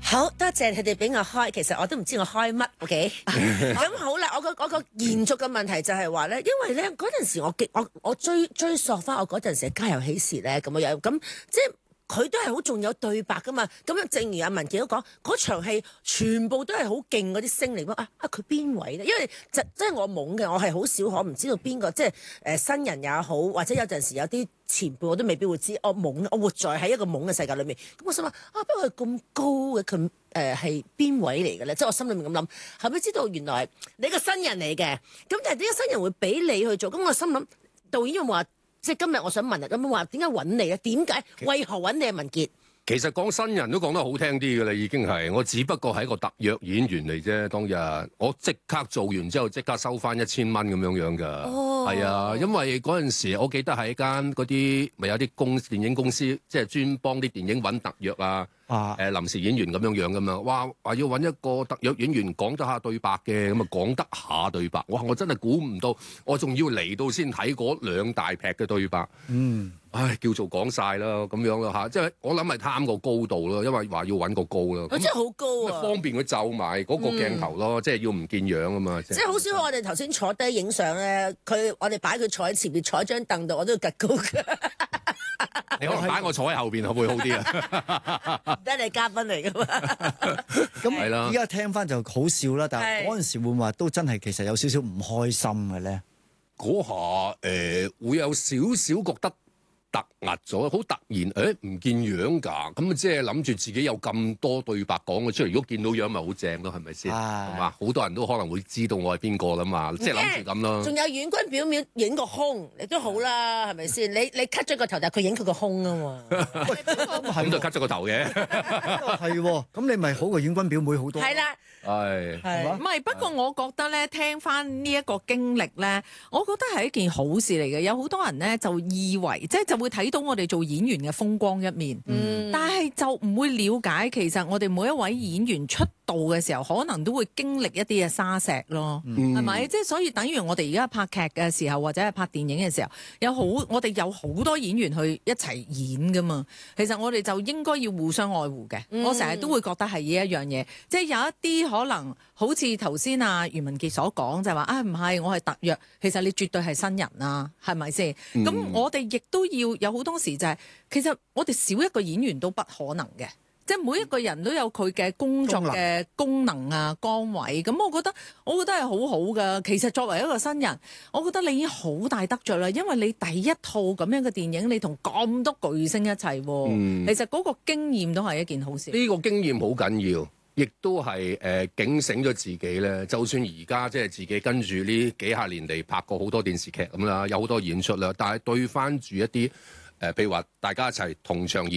好多謝佢哋俾我開，其實我都唔知我開乜，OK？咁好啦，我個延續嘅問題就係話咧，因為咧嗰陣時我追溯翻我嗰陣時嘅家有喜事咧咁樣，咁即係佢都係好仲有對白噶嘛。咁樣正如阿文傑都講，嗰場戲全部都係好勁嗰啲星嚟㗎。佢邊位咧？因為即係我懵嘅，我係好少可唔知道邊個，即係新人也好，或者有陣時有啲前輩我都未必會知。我懵，我活在喺一個懵嘅世界裏面。咁我心諗不過佢咁高嘅佢係邊位嚟嘅咧？即係我心裏面咁諗，後尾知道原來你個新人嚟嘅。咁但係點解新人會俾你去做？咁我心諗導演有冇話，即係今日我想問啊，咁話點解揾你咧？點解？為何揾你啊？文傑？ 其實講新人都講得好聽啲嘅啦，已經係我只不過係一個特約演員嚟啫。當日我即刻做完之後，即刻收翻1000蚊咁樣㗎。係啊，因為嗰陣時我記得喺間嗰啲咪有啲電影公司，即係專幫啲電影揾特約啊。臨時演員咁樣㗎嘛，話要揾一個特約演員講得下對白嘅，咁啊講得下對白，我真係估唔到，我仲要嚟到先睇嗰兩大劈嘅對白，叫做講晒啦咁樣啦嚇，即係我諗係貪個高度咯，因為話要揾個高咯， 真係好高啊， 方便佢就埋嗰個鏡頭咯，即係要唔見樣啊嘛， 即係好少我哋頭先坐低影相咧，我哋擺佢坐喺前面，坐喺張凳度，我都要趌高㗎。 你可能擺我坐喺後邊會好啲啊！ 得你嘉賓嚟噶嘛？ 咁係啦，依家聽翻就好笑啦，但係嗰陣時會唔會話都真係其實有少少唔開心嘅咧？ 嗰下會有少少覺得突兀咗，好突然唔見樣㗎，咁即係諗住自己有咁多對白講嘅出嚟，如果見到樣咪好正咯，係咪先？係嘛，好多人都可能會知道我係邊個啦嘛，即係諗住咁咯。 仲有遠軍表面影個胸，你都好啦，係咪先？你 cut 咗個頭，但係佢影佢個胸啊嘛， 咁就 cut 咗個頭嘅。 係喎，咁你咪好過遠軍表妹好多。 係啦。 係， 唔係？不過我覺得咧，聽翻呢一個經歷咧，我覺得係一件好事嚟嘅。有好多人咧就以為，即係就會睇到我哋做演員嘅風光一面，但係就唔會了解其實我哋每一位演員出道嘅時候，可能都會經歷一啲嘅沙石咯，係咪？即係所以等於我哋而家拍劇嘅時候，或者係拍電影嘅時候，我哋有好多演員去一齊演噶嘛。其實我哋就應該要互相愛護嘅。我成日都會覺得係呢一樣嘢，即係有一啲可能好似頭先余文傑所講，就係話唔係我係特約，其實你絕對係新人啊，係咪先？咁我哋亦都要有好多時就係，其實我哋少一個演員都不可能嘅。即係每一個人都有佢嘅工作嘅功能啊崗位，咁我覺得係好好噶。其實作為一個新人，我覺得你已經好大得着啦，因為你第一套咁樣嘅電影，你同咁多巨星一齊，其實嗰個經驗都係一件好事。 呢個經驗好緊要，亦都係警醒咗自己咧。就算而家即係自己跟住呢幾廿年嚟拍過好多電視劇咁啦，有好多演出啦，但係對翻住一啲譬如話大家一齊同場演。